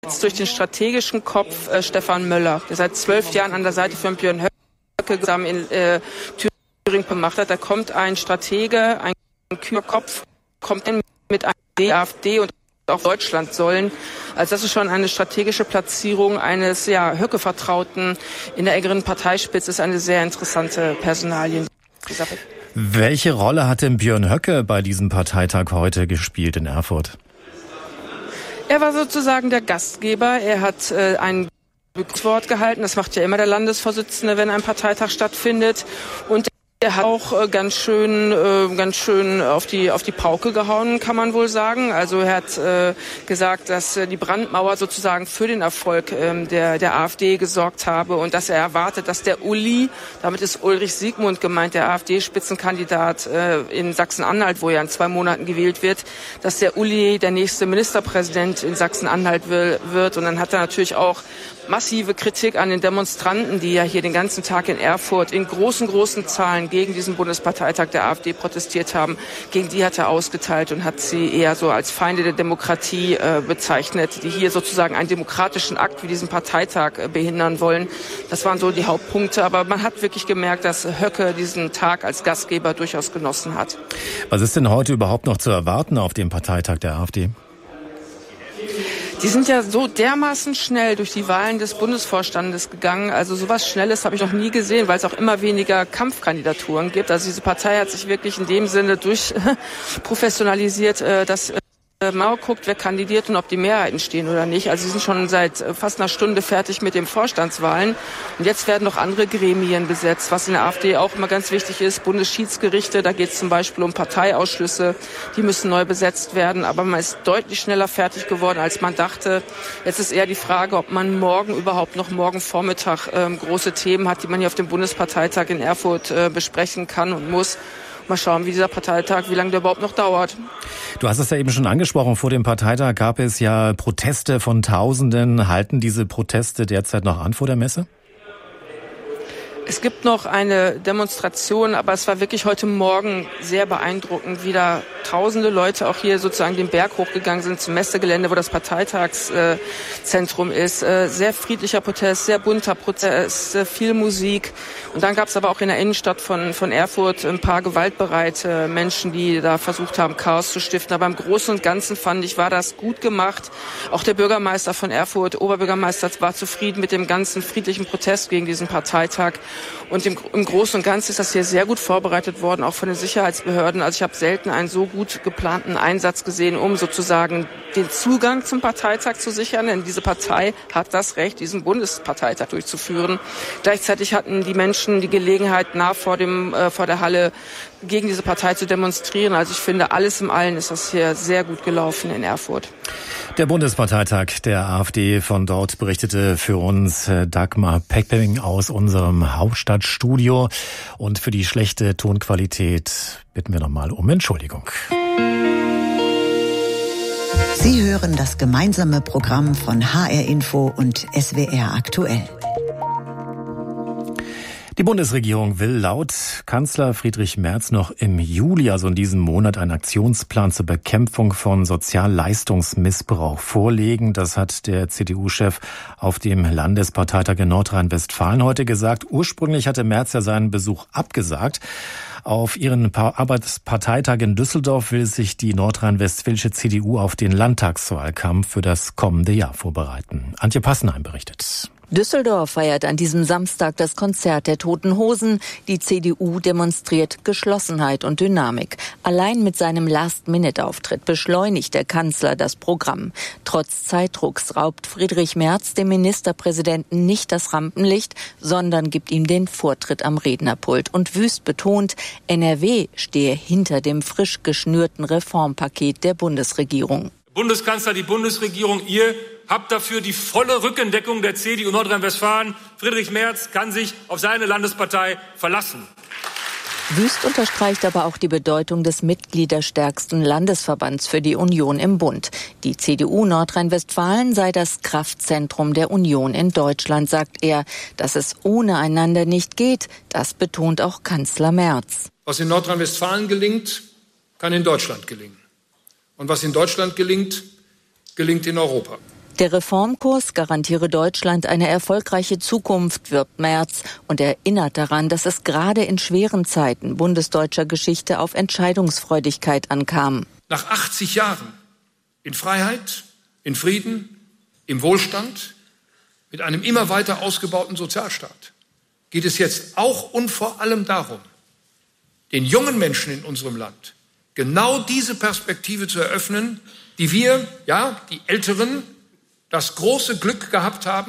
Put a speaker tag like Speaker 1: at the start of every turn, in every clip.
Speaker 1: durch den strategischen Kopf Stefan Möller, der seit 12 Jahren an der Seite von Björn Höcke zusammen in Thüringen gemacht hat. Da kommt ein Stratege, ein kühner Kopf, kommt mit einer AfD und auch Deutschland sollen. Also das ist schon eine strategische Platzierung eines Höcke-Vertrauten in der engeren Parteispitze. Ist eine sehr interessante Personalie.
Speaker 2: Welche Rolle hat denn Björn Höcke bei diesem Parteitag heute gespielt in Erfurt?
Speaker 1: Er war sozusagen der Gastgeber. Er hat ein Wort gehalten. Das macht ja immer der Landesvorsitzende, wenn ein Parteitag stattfindet. Und er hat auch ganz schön auf die Pauke gehauen, kann man wohl sagen. Also er hat gesagt, dass die Brandmauer sozusagen für den Erfolg der AfD gesorgt habe und dass er erwartet, dass der Uli, damit ist Ulrich Siegmund gemeint, der AfD-Spitzenkandidat in Sachsen-Anhalt, wo er in 2 Monaten gewählt wird, dass der Uli der nächste Ministerpräsident in Sachsen-Anhalt wird. Und dann hat er natürlich auch massive Kritik an den Demonstranten, die ja hier den ganzen Tag in Erfurt in großen Zahlen gegen diesen Bundesparteitag der AfD protestiert haben. Gegen die hat er ausgeteilt und hat sie eher so als Feinde der Demokratie bezeichnet, die hier sozusagen einen demokratischen Akt wie diesen Parteitag behindern wollen. Das waren so die Hauptpunkte. Aber man hat wirklich gemerkt, dass Höcke diesen Tag als Gastgeber durchaus genossen hat.
Speaker 2: Was ist denn heute überhaupt noch zu erwarten auf dem Parteitag der AfD?
Speaker 1: Die sind ja so dermaßen schnell durch die Wahlen des Bundesvorstandes gegangen. Also sowas Schnelles habe ich noch nie gesehen, weil es auch immer weniger Kampfkandidaturen gibt. Also diese Partei hat sich wirklich in dem Sinne durchprofessionalisiert, dass mal guckt, wer kandidiert und ob die Mehrheiten stehen oder nicht. Also sie sind schon seit fast einer Stunde fertig mit den Vorstandswahlen. Und jetzt werden noch andere Gremien besetzt, was in der AfD auch immer ganz wichtig ist. Bundesschiedsgerichte, da geht es zum Beispiel um Parteiausschüsse, die müssen neu besetzt werden. Aber man ist deutlich schneller fertig geworden, als man dachte. Jetzt ist eher die Frage, ob man morgen Vormittag große Themen hat, die man hier auf dem Bundesparteitag in Erfurt besprechen kann und muss. Mal schauen, wie dieser Parteitag, wie lange der überhaupt noch dauert.
Speaker 2: Du hast es ja eben schon angesprochen, vor dem Parteitag gab es ja Proteste von Tausenden. Halten diese Proteste derzeit noch an vor der Messe?
Speaker 1: Es gibt noch eine Demonstration, aber es war wirklich heute Morgen sehr beeindruckend, wie da tausende Leute auch hier sozusagen den Berg hochgegangen sind zum Messegelände, wo das Parteitagszentrum ist. Sehr friedlicher Protest, sehr bunter Protest, viel Musik. Und dann gab es aber auch in der Innenstadt von Erfurt ein paar gewaltbereite Menschen, die da versucht haben, Chaos zu stiften. Aber im Großen und Ganzen fand ich, war das gut gemacht. Auch der Bürgermeister von Erfurt, Oberbürgermeister, war zufrieden mit dem ganzen friedlichen Protest gegen diesen Parteitag. Und im Großen und Ganzen ist das hier sehr gut vorbereitet worden, auch von den Sicherheitsbehörden. Also ich habe selten einen so gut geplanten Einsatz gesehen, um sozusagen den Zugang zum Parteitag zu sichern. Denn diese Partei hat das Recht, diesen Bundesparteitag durchzuführen. Gleichzeitig hatten die Menschen die Gelegenheit, nah vor der Halle gegen diese Partei zu demonstrieren. Also ich finde, alles im Allen ist das hier sehr gut gelaufen in Erfurt.
Speaker 2: Der Bundesparteitag der AfD, von dort berichtete für uns Dagmar Pepping aus unserem Hauptstadtstudio. Und für die schlechte Tonqualität bitten wir nochmal um Entschuldigung.
Speaker 3: Sie hören das gemeinsame Programm von HR Info und SWR Aktuell.
Speaker 2: Die Bundesregierung will laut Kanzler Friedrich Merz noch im Juli, also in diesem Monat, einen Aktionsplan zur Bekämpfung von Sozialleistungsmissbrauch vorlegen. Das hat der CDU-Chef auf dem Landesparteitag in Nordrhein-Westfalen heute gesagt. Ursprünglich hatte Merz ja seinen Besuch abgesagt. Auf ihren Arbeitsparteitag in Düsseldorf will sich die nordrhein-westfälische CDU auf den Landtagswahlkampf für das kommende Jahr vorbereiten. Antje Passenheim berichtet.
Speaker 4: Düsseldorf feiert an diesem Samstag das Konzert der Toten Hosen. Die CDU demonstriert Geschlossenheit und Dynamik. Allein mit seinem Last-Minute-Auftritt beschleunigt der Kanzler das Programm. Trotz Zeitdrucks raubt Friedrich Merz dem Ministerpräsidenten nicht das Rampenlicht, sondern gibt ihm den Vortritt am Rednerpult und wüst betont, NRW stehe hinter dem frisch geschnürten Reformpaket der Bundesregierung.
Speaker 5: Bundeskanzler, die Bundesregierung, ihr habt dafür die volle Rückendeckung der CDU Nordrhein-Westfalen. Friedrich Merz kann sich auf seine Landespartei verlassen.
Speaker 4: Wüst unterstreicht aber auch die Bedeutung des mitgliederstärksten Landesverbands für die Union im Bund. Die CDU Nordrhein-Westfalen sei das Kraftzentrum der Union in Deutschland, sagt er. Dass es ohne einander nicht geht, das betont auch Kanzler Merz.
Speaker 5: Was in Nordrhein-Westfalen gelingt, kann in Deutschland gelingen. Und was in Deutschland gelingt, gelingt in Europa.
Speaker 4: Der Reformkurs garantiere Deutschland eine erfolgreiche Zukunft, wirbt Merz und erinnert daran, dass es gerade in schweren Zeiten bundesdeutscher Geschichte auf Entscheidungsfreudigkeit ankam.
Speaker 6: Nach 80 Jahren in Freiheit, in Frieden, im Wohlstand, mit einem immer weiter ausgebauten Sozialstaat geht es jetzt auch und vor allem darum, den jungen Menschen in unserem Land genau diese Perspektive zu eröffnen, die wir, die Älteren, das große Glück gehabt zu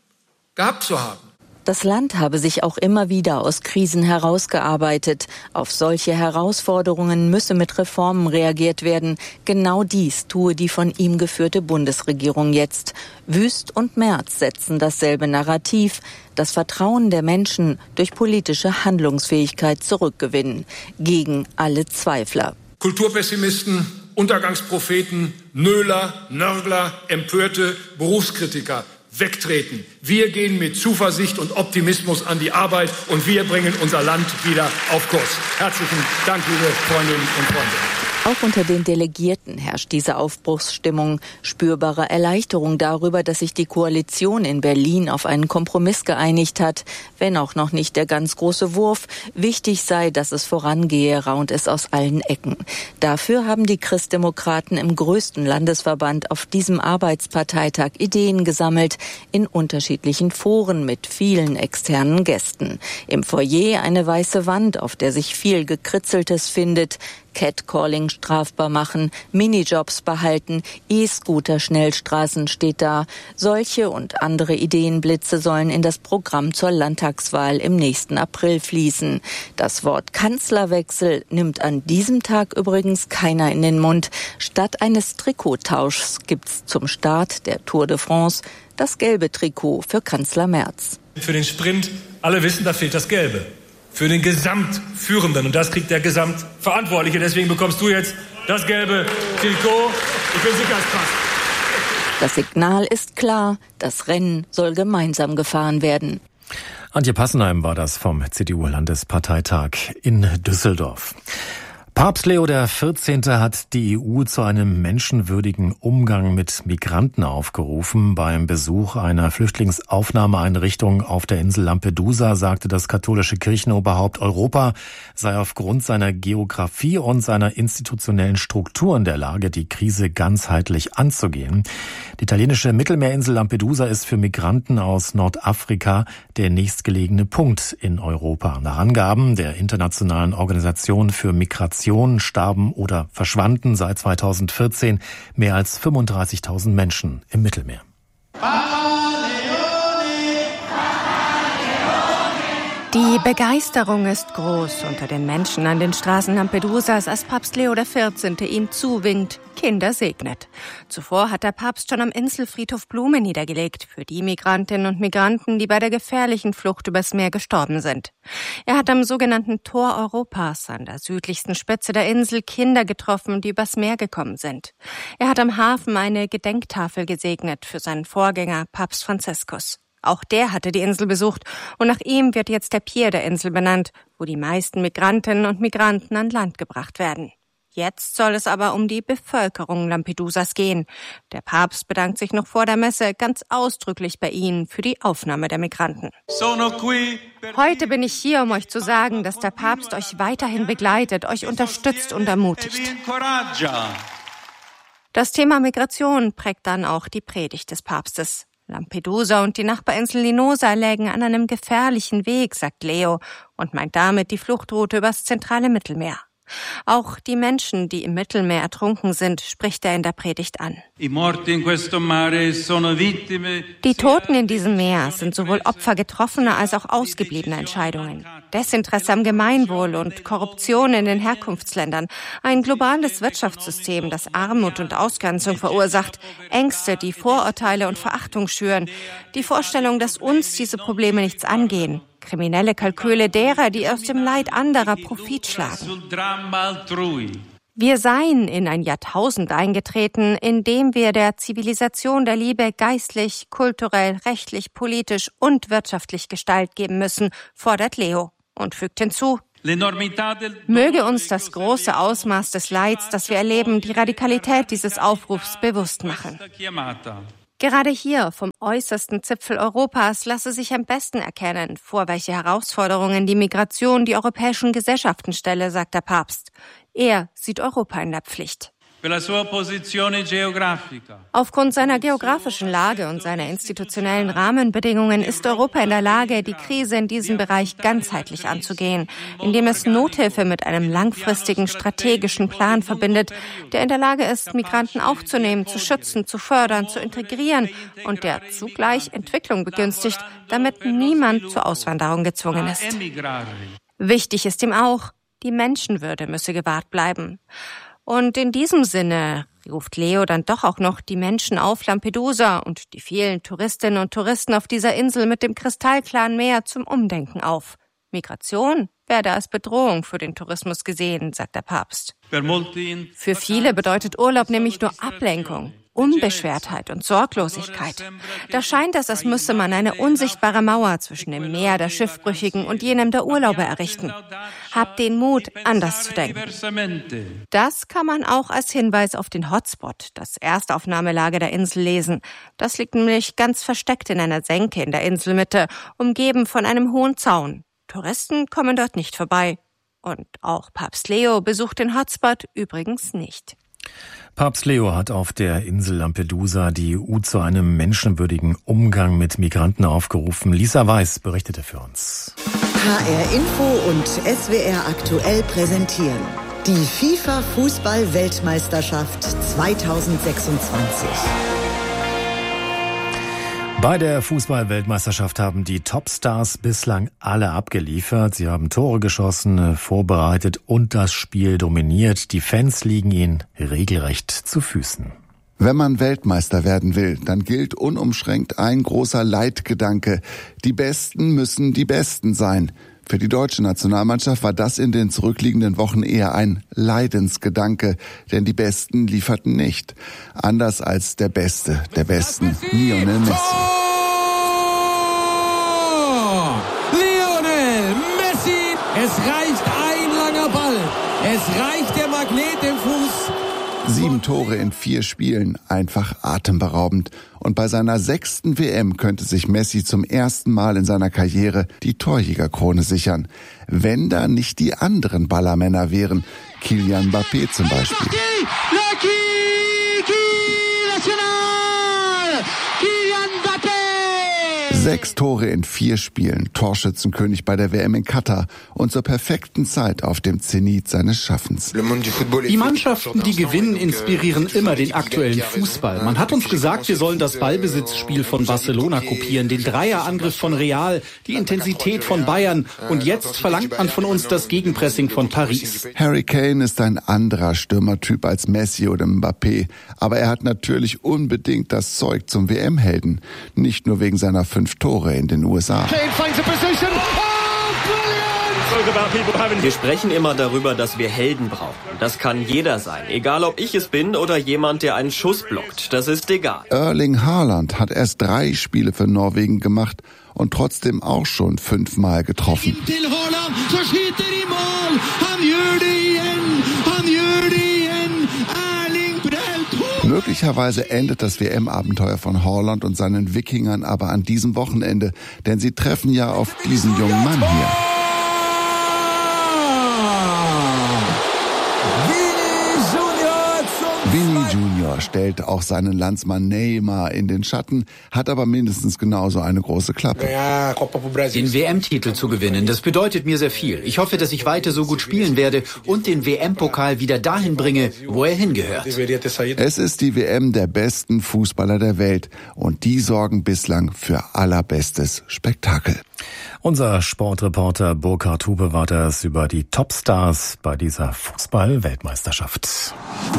Speaker 6: haben.
Speaker 4: Das Land habe sich auch immer wieder aus Krisen herausgearbeitet. Auf solche Herausforderungen müsse mit Reformen reagiert werden. Genau dies tue die von ihm geführte Bundesregierung jetzt. Wüst und Merz setzen dasselbe Narrativ, das Vertrauen der Menschen durch politische Handlungsfähigkeit zurückgewinnen. Gegen alle Zweifler.
Speaker 6: Kulturpessimisten, Untergangspropheten, Nöler, Nörgler, Empörte, Berufskritiker wegtreten. Wir gehen mit Zuversicht und Optimismus an die Arbeit und wir bringen unser Land wieder auf Kurs. Herzlichen Dank, liebe Freundinnen und Freunde.
Speaker 4: Auch unter den Delegierten herrscht diese Aufbruchsstimmung. Spürbare Erleichterung darüber, dass sich die Koalition in Berlin auf einen Kompromiss geeinigt hat, wenn auch noch nicht der ganz große Wurf. Wichtig sei, dass es vorangehe, raunt es aus allen Ecken. Dafür haben die Christdemokraten im größten Landesverband auf diesem Arbeitsparteitag Ideen gesammelt, in unterschiedlichen Foren mit vielen externen Gästen. Im Foyer eine weiße Wand, auf der sich viel Gekritzeltes findet. Catcalling strafbar machen, Minijobs behalten, E-Scooter-Schnellstraßen steht da. Solche und andere Ideenblitze sollen in das Programm zur Landtagswahl im nächsten April fließen. Das Wort Kanzlerwechsel nimmt an diesem Tag übrigens keiner in den Mund. Statt eines Trikottauschs gibt's zum Start der Tour de France das gelbe Trikot für Kanzler Merz.
Speaker 5: Für den Sprint, alle wissen, da fehlt das Gelbe. Für den Gesamtführenden. Und das kriegt der Gesamtverantwortliche. Deswegen bekommst du jetzt das gelbe Trikot. Ich bin sicher, es passt.
Speaker 4: Das Signal ist klar. Das Rennen soll gemeinsam gefahren werden.
Speaker 2: Antje Passenheim war das vom CDU-Landesparteitag in Düsseldorf. Papst Leo XIV. Hat die EU zu einem menschenwürdigen Umgang mit Migranten aufgerufen. Beim Besuch einer Flüchtlingsaufnahmeeinrichtung auf der Insel Lampedusa sagte das katholische Kirchenoberhaupt, Europa sei aufgrund seiner Geografie und seiner institutionellen Strukturen der Lage, die Krise ganzheitlich anzugehen. Die italienische Mittelmeerinsel Lampedusa ist für Migranten aus Nordafrika der nächstgelegene Punkt in Europa. Nach Angaben der Internationalen Organisation für Migration starben oder verschwanden seit 2014 mehr als 35.000 Menschen im Mittelmeer.
Speaker 7: Die Begeisterung ist groß unter den Menschen an den Straßen Lampedusas, als Papst Leo XIV. Ihm zuwinkt, Kinder segnet. Zuvor hat der Papst schon am Inselfriedhof Blumen niedergelegt für die Migrantinnen und Migranten, die bei der gefährlichen Flucht übers Meer gestorben sind. Er hat am sogenannten Tor Europas an der südlichsten Spitze der Insel Kinder getroffen, die übers Meer gekommen sind. Er hat am Hafen eine Gedenktafel gesegnet für seinen Vorgänger Papst Franziskus. Auch der hatte die Insel besucht und nach ihm wird jetzt der Pier der Insel benannt, wo die meisten Migrantinnen und Migranten an Land gebracht werden. Jetzt soll es aber um die Bevölkerung Lampedusas gehen. Der Papst bedankt sich noch vor der Messe ganz ausdrücklich bei ihnen für die Aufnahme der Migranten. Heute bin ich hier, um euch zu sagen, dass der Papst euch weiterhin begleitet, euch unterstützt und ermutigt. Das Thema Migration prägt dann auch die Predigt des Papstes. Lampedusa und die Nachbarinsel Linosa lägen an einem gefährlichen Weg, sagt Leo, und meint damit die Fluchtroute übers zentrale Mittelmeer. Auch die Menschen, die im Mittelmeer ertrunken sind, spricht er in der Predigt an. Die Toten in diesem Meer sind sowohl Opfer getroffener als auch ausgebliebener Entscheidungen. Desinteresse am Gemeinwohl und Korruption in den Herkunftsländern, ein globales Wirtschaftssystem, das Armut und Ausgrenzung verursacht, Ängste, die Vorurteile und Verachtung schüren, die Vorstellung, dass uns diese Probleme nichts angehen. Kriminelle Kalküle derer, die aus dem Leid anderer Profit schlagen. Wir seien in ein Jahrtausend eingetreten, in dem wir der Zivilisation der Liebe geistlich, kulturell, rechtlich, politisch und wirtschaftlich Gestalt geben müssen, fordert Leo und fügt hinzu: Möge uns das große Ausmaß des Leids, das wir erleben, die Radikalität dieses Aufrufs bewusst machen. Gerade hier, vom äußersten Zipfel Europas, lasse sich am besten erkennen, vor welche Herausforderungen die Migration die europäischen Gesellschaften stelle, sagt der Papst. Er sieht Europa in der Pflicht. Aufgrund seiner geografischen Lage und seiner institutionellen Rahmenbedingungen ist Europa in der Lage, die Krise in diesem Bereich ganzheitlich anzugehen, indem es Nothilfe mit einem langfristigen strategischen Plan verbindet, der in der Lage ist, Migranten aufzunehmen, zu schützen, zu fördern, zu integrieren und der zugleich Entwicklung begünstigt, damit niemand zur Auswanderung gezwungen ist. Wichtig ist ihm auch, die Menschenwürde müsse gewahrt bleiben. Und in diesem Sinne ruft Leo dann doch auch noch die Menschen auf Lampedusa und die vielen Touristinnen und Touristen auf dieser Insel mit dem kristallklaren Meer zum Umdenken auf. Migration werde als Bedrohung für den Tourismus gesehen, sagt der Papst. Für viele bedeutet Urlaub nämlich nur Ablenkung, Unbeschwertheit und Sorglosigkeit. Da scheint es, als müsse man eine unsichtbare Mauer zwischen dem Meer der Schiffbrüchigen und jenem der Urlauber errichten. Habt den Mut, anders zu denken. Das kann man auch als Hinweis auf den Hotspot, das Erstaufnahmelager der Insel, lesen. Das liegt nämlich ganz versteckt in einer Senke in der Inselmitte, umgeben von einem hohen Zaun. Touristen kommen dort nicht vorbei. Und auch Papst Leo besucht den Hotspot übrigens nicht.
Speaker 2: Papst Leo hat auf der Insel Lampedusa die EU zu einem menschenwürdigen Umgang mit Migranten aufgerufen. Lisa Weiß berichtete für uns.
Speaker 3: HR Info und SWR aktuell präsentieren die FIFA-Fußball-Weltmeisterschaft 2026.
Speaker 2: Bei der Fußball-Weltmeisterschaft haben die Topstars bislang alle abgeliefert. Sie haben Tore geschossen, vorbereitet und das Spiel dominiert. Die Fans liegen ihnen regelrecht zu Füßen.
Speaker 8: Wenn man Weltmeister werden will, dann gilt unumschränkt ein großer Leitgedanke. Die Besten müssen die Besten sein. Für die deutsche Nationalmannschaft war das in den zurückliegenden Wochen eher ein Leidensgedanke, denn die Besten lieferten nicht. Anders als der Beste der Besten, Lionel Messi.
Speaker 9: Lionel Messi, es reicht ein langer Ball, es reicht der Magnet im Fuß.
Speaker 8: 7 Tore in 4 Spielen, einfach atemberaubend. Und bei seiner 6. WM könnte sich Messi zum ersten Mal in seiner Karriere die Torjägerkrone sichern. Wenn da nicht die anderen Ballermänner wären, Kylian Mbappé zum Beispiel. 6 Tore in 4 Spielen, Torschützenkönig bei der WM in Katar und zur perfekten Zeit auf dem Zenit seines Schaffens.
Speaker 10: Die Mannschaften, die gewinnen, inspirieren immer den aktuellen Fußball. Man hat uns gesagt, wir sollen das Ballbesitzspiel von Barcelona kopieren, den Dreierangriff von Real, die Intensität von Bayern und jetzt verlangt man von uns das Gegenpressing von Paris.
Speaker 8: Harry Kane ist ein anderer Stürmertyp als Messi oder Mbappé, aber er hat natürlich unbedingt das Zeug zum WM-Helden, nicht nur wegen seiner 5 Tore in den USA.
Speaker 11: Wir sprechen immer darüber, dass wir Helden brauchen. Das kann jeder sein, egal ob ich es bin oder jemand, der einen Schuss blockt. Das ist egal.
Speaker 8: Erling Haaland hat erst 3 Spiele für Norwegen gemacht und trotzdem auch schon 5-mal getroffen. Möglicherweise endet das WM-Abenteuer von Haaland und seinen Wikingern aber an diesem Wochenende, denn sie treffen ja auf diesen jungen Mann hier. Vini Junior stellt auch seinen Landsmann Neymar in den Schatten, hat aber mindestens genauso eine große Klappe.
Speaker 10: Den WM-Titel zu gewinnen, das bedeutet mir sehr viel. Ich hoffe, dass ich weiter so gut spielen werde und den WM-Pokal wieder dahin bringe, wo er hingehört.
Speaker 8: Es ist die WM der besten Fußballer der Welt und die sorgen bislang für allerbestes Spektakel.
Speaker 2: Unser Sportreporter Burkhard Hube war das über die Topstars bei dieser Fußball-Weltmeisterschaft.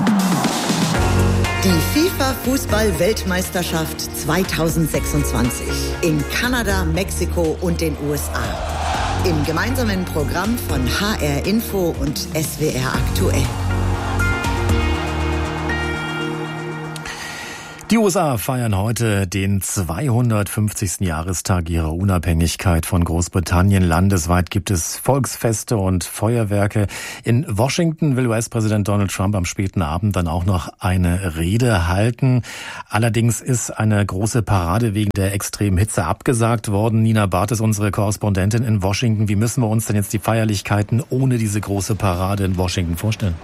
Speaker 3: Die FIFA-Fußball-Weltmeisterschaft 2026 in Kanada, Mexiko und den USA. Im gemeinsamen Programm von HR Info und SWR aktuell.
Speaker 2: Die USA feiern heute den 250. Jahrestag ihrer Unabhängigkeit von Großbritannien. Landesweit gibt es Volksfeste und Feuerwerke. In Washington will US-Präsident Donald Trump am späten Abend dann auch noch eine Rede halten. Allerdings ist eine große Parade wegen der extremen Hitze abgesagt worden. Nina Barth ist unsere Korrespondentin in Washington. Wie müssen wir uns denn jetzt die Feierlichkeiten ohne diese große Parade in Washington vorstellen?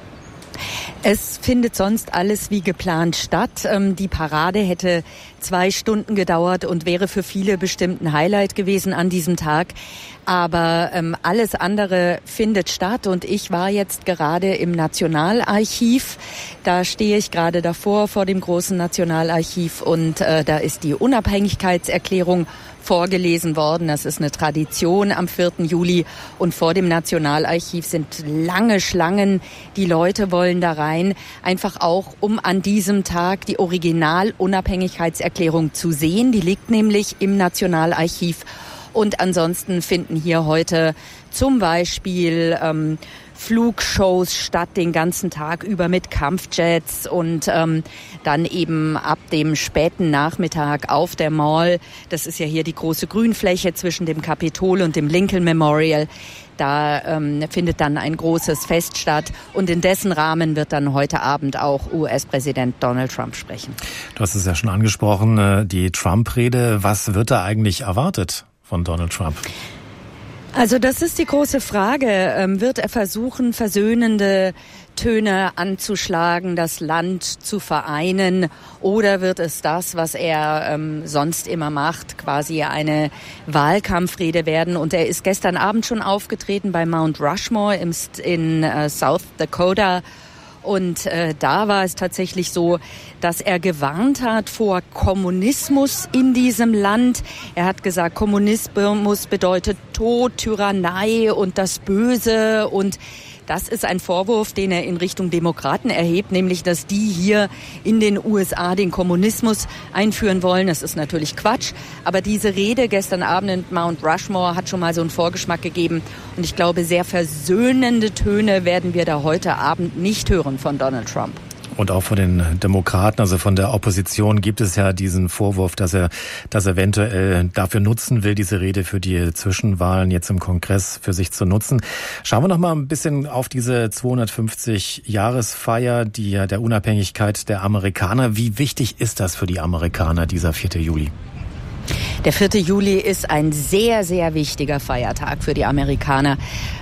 Speaker 12: Es findet sonst alles wie geplant statt. Die Parade hätte 2 Stunden gedauert und wäre für viele bestimmt ein Highlight gewesen an diesem Tag. Aber alles andere findet statt und ich war jetzt gerade im Nationalarchiv. Da stehe ich gerade davor, vor dem großen Nationalarchiv und da ist die Unabhängigkeitserklärung vorgelesen worden. Das ist eine Tradition am 4. Juli und vor dem Nationalarchiv sind lange Schlangen. Die Leute wollen da rein, einfach auch, um an diesem Tag die Original-Unabhängigkeitserklärung zu sehen. Die liegt nämlich im Nationalarchiv. Und ansonsten finden hier heute zum Beispiel Flugshows statt den ganzen Tag über mit Kampfjets und dann eben ab dem späten Nachmittag auf der Mall. Das ist ja hier die große Grünfläche zwischen dem Kapitol und dem Lincoln Memorial. Da findet dann ein großes Fest statt und in dessen Rahmen wird dann heute Abend auch US-Präsident Donald Trump sprechen.
Speaker 2: Du hast es ja schon angesprochen, die Trump-Rede. Was wird da eigentlich erwartet von Donald Trump?
Speaker 12: Also das ist die große Frage. Wird er versuchen, versöhnende Töne anzuschlagen, das Land zu vereinen, oder wird es das, was er sonst immer macht, quasi eine Wahlkampfrede werden? Und er ist gestern Abend schon aufgetreten bei Mount Rushmore in South Dakota. Und da war es tatsächlich so, dass er gewarnt hat vor Kommunismus in diesem Land. Er hat gesagt, Kommunismus bedeutet Tod, Tyrannei und das Böse. Und das ist ein Vorwurf, den er in Richtung Demokraten erhebt, nämlich, dass die hier in den USA den Kommunismus einführen wollen. Das ist natürlich Quatsch. Aber diese Rede gestern Abend in Mount Rushmore hat schon mal so einen Vorgeschmack gegeben. Und ich glaube, sehr versöhnende Töne werden wir da heute Abend nicht hören von Donald Trump.
Speaker 2: Und auch von den Demokraten, also von der Opposition, gibt es ja diesen Vorwurf, dass er das eventuell dafür nutzen will, diese Rede für die Zwischenwahlen jetzt im Kongress für sich zu nutzen. Schauen wir noch mal ein bisschen auf diese 250-Jahresfeier der Unabhängigkeit der Amerikaner. Wie wichtig ist das für die Amerikaner, dieser 4. Juli?
Speaker 12: Der 4. Juli ist ein sehr, sehr wichtiger Feiertag für die Amerikaner.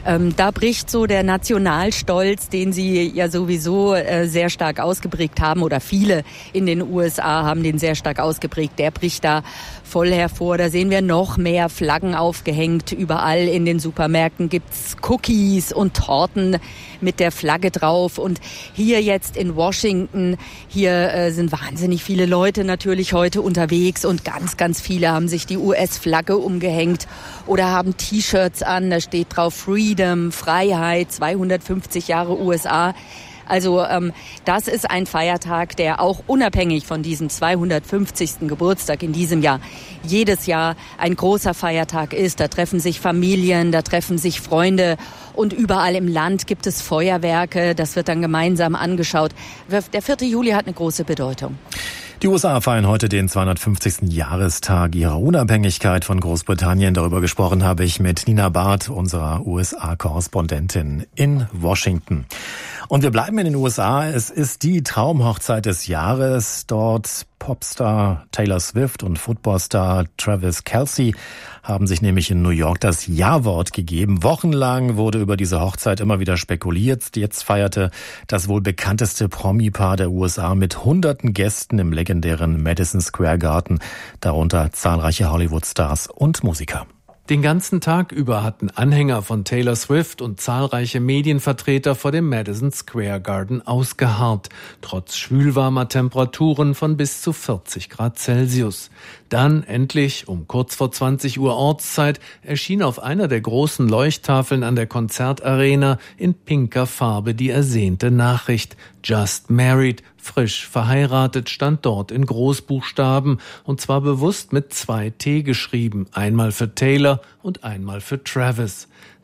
Speaker 12: Da bricht so der Nationalstolz, den sie ja sowieso sehr stark ausgeprägt haben, oder viele in den USA haben den sehr stark ausgeprägt. Der bricht da voll hervor. Da sehen wir noch mehr Flaggen aufgehängt. Überall in den Supermärkten gibt's Cookies und Torten mit der Flagge drauf. Und hier jetzt in Washington, hier sind wahnsinnig viele Leute natürlich heute unterwegs und ganz, ganz viele haben sich die US-Flagge umgehängt oder haben T-Shirts an. Da steht drauf Freedom, Freiheit, 250 Jahre USA. Also das ist ein Feiertag, der auch unabhängig von diesem 250. Geburtstag in diesem Jahr jedes Jahr ein großer Feiertag ist. Da treffen sich Familien, da treffen sich Freunde und überall im Land gibt es Feuerwerke. Das wird dann gemeinsam angeschaut. Der 4. Juli hat eine große Bedeutung.
Speaker 2: Die USA feiern heute den 250. Jahrestag ihrer Unabhängigkeit von Großbritannien. Darüber gesprochen habe ich mit Nina Barth, unserer USA-Korrespondentin in Washington. Und wir bleiben in den USA. Es ist die Traumhochzeit des Jahres. Dort Popstar Taylor Swift und Footballstar Travis Kelce haben sich nämlich in New York das Ja-Wort gegeben. Wochenlang wurde über diese Hochzeit immer wieder spekuliert. Jetzt feierte das wohl bekannteste Promi-Paar der USA mit hunderten Gästen im legendären Madison Square Garden, darunter zahlreiche Hollywood-Stars und Musiker.
Speaker 13: Den ganzen Tag über hatten Anhänger von Taylor Swift und zahlreiche Medienvertreter vor dem Madison Square Garden ausgeharrt, trotz schwülwarmer Temperaturen von bis zu 40 Grad Celsius. Dann endlich, um kurz vor 20 Uhr Ortszeit, erschien auf einer der großen Leuchttafeln an der Konzertarena in pinker Farbe die ersehnte Nachricht: Just married, frisch verheiratet, stand dort in Großbuchstaben, und zwar bewusst mit 2 T geschrieben, einmal für Taylor und einmal für Travis.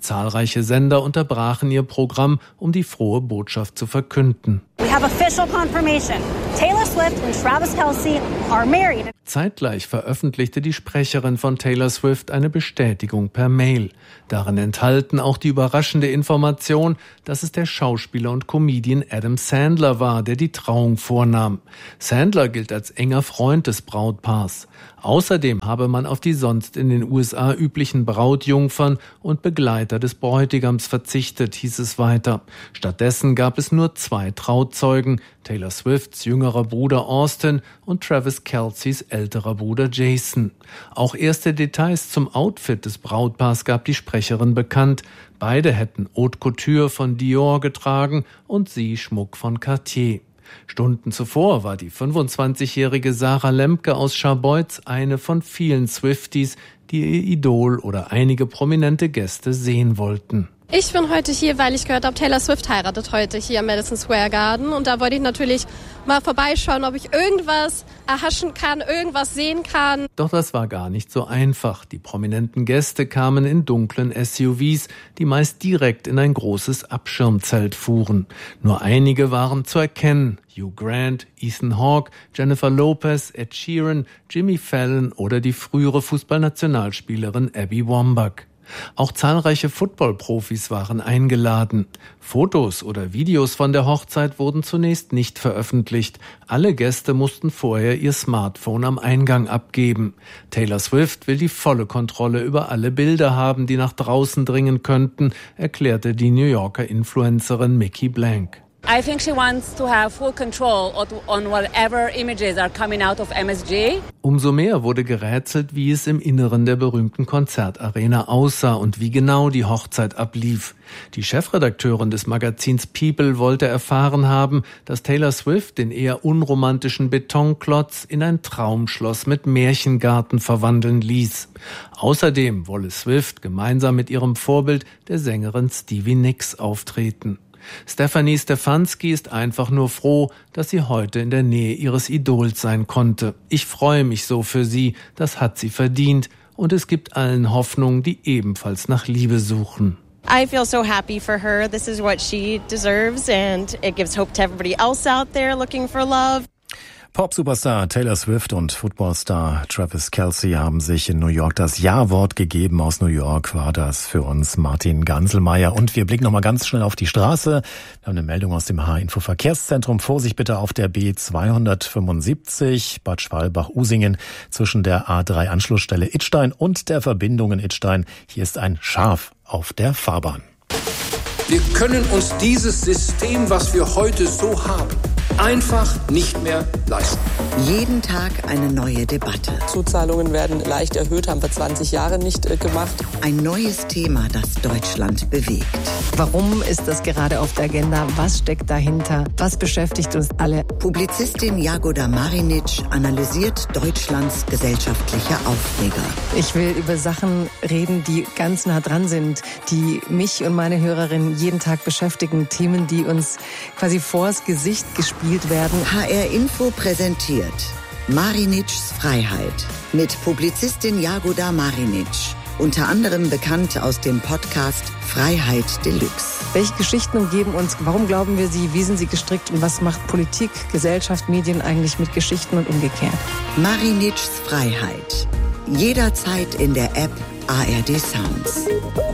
Speaker 13: Zahlreiche Sender unterbrachen ihr Programm, um die frohe Botschaft zu verkünden.
Speaker 14: We have official confirmation. Taylor Swift and Travis Kelce are married.
Speaker 13: Zeitgleich veröffentlichte die Sprecherin von Taylor Swift eine Bestätigung per Mail. Darin enthalten auch die überraschende Information, dass es der Schauspieler und Comedian Adam Sandler war, der die Trauung vornahm. Sandler gilt als enger Freund des Brautpaars. Außerdem habe man auf die sonst in den USA üblichen Brautjungfern und Begleiter des Bräutigams verzichtet, hieß es weiter. Stattdessen gab es nur 2 Trauzeugen, Taylor Swifts jüngerer Bruder Austin und Travis Kelces älterer Bruder Jason. Auch erste Details zum Outfit des Brautpaars gab die Sprecherin bekannt. Beide hätten Haute Couture von Dior getragen und sie Schmuck von Cartier. Stunden zuvor war die 25-jährige Sarah Lemke aus Scharbeutz eine von vielen Swifties, die ihr Idol oder einige prominente Gäste sehen wollten.
Speaker 15: Ich bin heute hier, weil ich gehört habe, Taylor Swift heiratet heute hier am Madison Square Garden. Und da wollte ich natürlich mal vorbeischauen, ob ich irgendwas erhaschen kann, irgendwas sehen kann.
Speaker 13: Doch das war gar nicht so einfach. Die prominenten Gäste kamen in dunklen SUVs, die meist direkt in ein großes Abschirmzelt fuhren. Nur einige waren zu erkennen. Hugh Grant, Ethan Hawke, Jennifer Lopez, Ed Sheeran, Jimmy Fallon oder die frühere Fußballnationalspielerin Abby Wambach. Auch zahlreiche Football-Profis waren eingeladen. Fotos oder Videos von der Hochzeit wurden zunächst nicht veröffentlicht. Alle Gäste mussten vorher ihr Smartphone am Eingang abgeben. Taylor Swift will die volle Kontrolle über alle Bilder haben, die nach draußen dringen könnten, erklärte die New Yorker Influencerin Mickey Blank.
Speaker 16: I think she wants to have full control on whatever images are coming out of MSG.
Speaker 13: Umso mehr wurde gerätselt, wie es im Inneren der berühmten Konzertarena aussah und wie genau die Hochzeit ablief. Die Chefredakteurin des Magazins People wollte erfahren haben, dass Taylor Swift den eher unromantischen Betonklotz in ein Traumschloss mit Märchengarten verwandeln ließ. Außerdem wolle Swift gemeinsam mit ihrem Vorbild, der Sängerin Stevie Nicks, auftreten. Stephanie Stefanski ist einfach nur froh, dass sie heute in der Nähe ihres Idols sein konnte. Ich freue mich so für sie, das hat sie verdient. Und es gibt allen Hoffnung, die ebenfalls nach Liebe suchen.
Speaker 17: I feel so happy for her. This is what she deserves and it gives hope to everybody else out there looking for love.
Speaker 2: Pop-Superstar Taylor Swift und Footballstar Travis Kelce haben sich in New York das Ja-Wort gegeben. Aus New York war das für uns Martin Ganselmeier. Und wir blicken nochmal ganz schnell auf die Straße. Wir haben eine Meldung aus dem H-Info-Verkehrszentrum. Vorsicht bitte auf der B275 Bad Schwalbach-Usingen zwischen der A3-Anschlussstelle Idstein und der Verbindung in Idstein. Hier ist ein Schaf auf der Fahrbahn.
Speaker 6: Wir können uns dieses System, was wir heute so haben, einfach nicht mehr leisten.
Speaker 3: Jeden Tag eine neue Debatte.
Speaker 18: Zuzahlungen werden leicht erhöht, haben wir 20 Jahre nicht gemacht.
Speaker 3: Ein neues Thema, das Deutschland bewegt.
Speaker 19: Warum ist das gerade auf der Agenda? Was steckt dahinter? Was beschäftigt uns alle?
Speaker 3: Publizistin Jagoda Marinic analysiert Deutschlands gesellschaftliche Aufreger.
Speaker 19: Ich will über Sachen reden, die ganz nah dran sind, die mich und meine Hörerinnen jeden Tag beschäftigen. Themen, die uns quasi vors Gesicht gespielt werden.
Speaker 3: HR Info präsentiert Marinics Freiheit mit Publizistin Jagoda Marinic. Unter anderem bekannt aus dem Podcast Freiheit Deluxe.
Speaker 19: Welche Geschichten umgeben uns? Warum glauben wir sie? Wie sind sie gestrickt? Und was macht Politik, Gesellschaft, Medien eigentlich mit Geschichten und umgekehrt?
Speaker 3: Marinics Freiheit. Jederzeit in der App ARD Sounds.